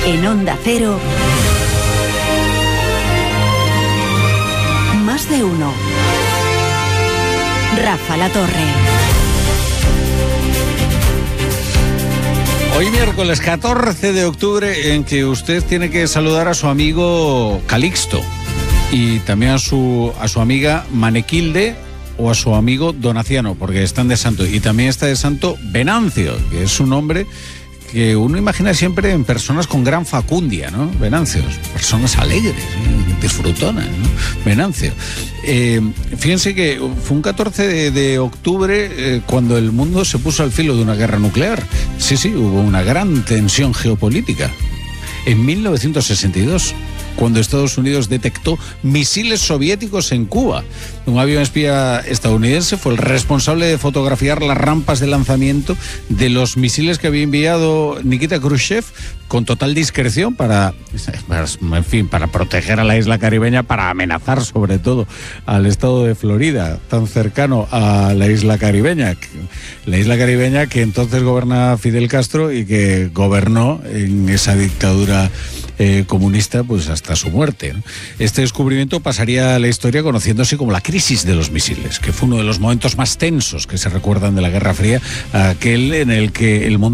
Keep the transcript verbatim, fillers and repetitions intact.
En Onda Cero, Más de Uno. Rafa La Torre. Hoy miércoles catorce de octubre, en que usted tiene que saludar a su amigo Calixto y también a su, a su amiga Manequilde o a su amigo Donaciano, porque están de santo. Y también está de santo Venancio, que es un nombre que uno imagina siempre en personas con gran facundia, ¿no? Venancios, personas alegres, ¿eh? Disfrutonas, ¿no? Venancio. Eh, fíjense que fue un catorce de, de octubre eh, cuando el mundo se puso al filo de una guerra nuclear. Sí, sí, hubo una gran tensión geopolítica. En mil novecientos sesenta y dos, cuando Estados Unidos detectó misiles soviéticos en Cuba. Un avión espía estadounidense fue el responsable de fotografiar las rampas de lanzamiento de los misiles que había enviado Nikita Khrushchev con total discreción para, en fin, para proteger a la isla caribeña, para amenazar sobre todo al estado de Florida, tan cercano a la isla caribeña. La isla caribeña que entonces gobernaba Fidel Castro y que gobernó en esa dictadura eh, comunista pues hasta su muerte, ¿no? Este descubrimiento pasaría a la historia conociéndose como la crisis de los misiles, que fue uno de los momentos más tensos que se recuerdan de la Guerra Fría, aquel en el que el mundo